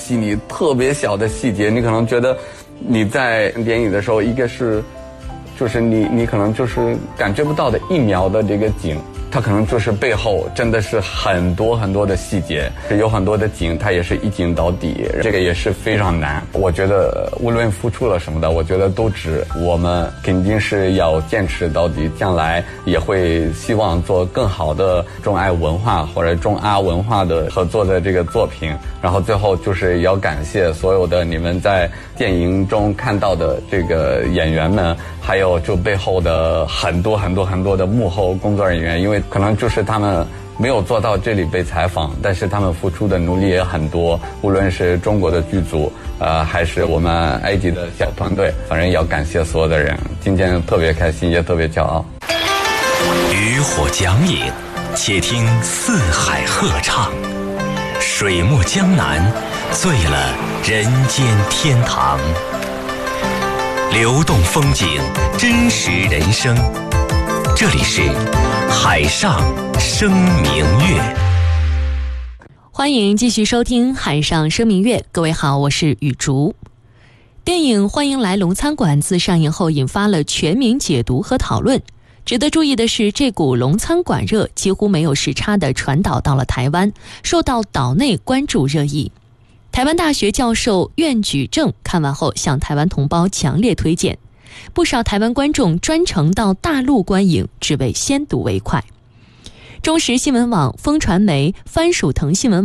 细腻、特别小的细节，你可能觉得你在电影的时候，一个是就是你可能就是感觉不到的1秒的这个景，它可能就是背后真的是很多很多的细节，有很多的景它也是一镜到底，这个也是非常难。我觉得无论付出了什么的，我觉得都值。我们肯定是要坚持到底，将来也会希望做更好的中爱文化或者中阿文化的合作的这个作品。然后最后就是要感谢所有的你们在电影中看到的这个演员们，还有就背后的很多很多很多的幕后工作人员，因为可能就是他们没有做到这里被采访，但是他们付出的努力也很多，无论是中国的剧组还是我们埃及的小团队，反正要感谢所有的人。今天特别开心，也特别骄傲。 渔火讲影，且听四海鹤唱，水墨江南，醉了人间天堂。流动风景，真实人生，这里是海上生明月。 欢迎继续收听海上生明月。各位好，我是雨竹。电影《欢迎来龙餐馆》自上映后引发了全民解读和讨论。值得注意的是，这股龙餐馆热几乎没有时差地传导到了台湾，受到岛内关注热议。台湾大学教授苑举正看完后向台湾同胞强烈推荐，不少台湾观众专程到大陆观影，只为先睹为快。中时新闻网、风传媒、番薯藤新闻网